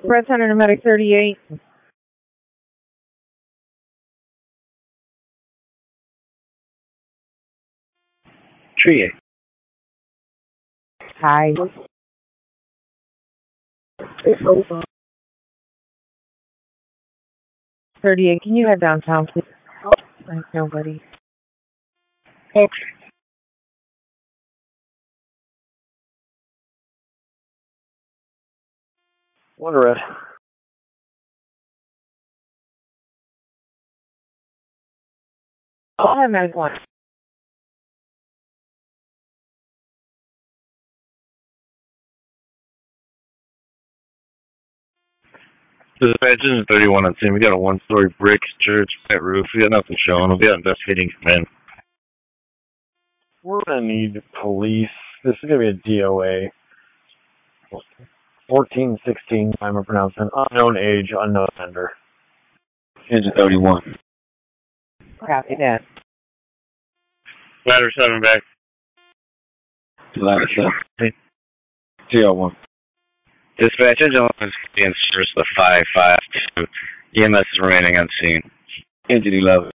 Red Center to Medic 38. Tree. Hi. It's over. 38, can you head downtown, please? Thanks, nobody. Okay. One red. I'll have Medic 1. Dispatch, this is 31 on scene. We got a one-story brick church flat roof. We got nothing showing. We got investigating men. We're gonna need police. This is gonna be a DOA. 1416, I'm a pronouncement. Unknown age, unknown offender. Engine 31. Copy that. Ladder 7 back. Ladder 7. TL1. Dispatch, engine 1 is being serviced with 552. EMS is remaining on scene. Engine 11.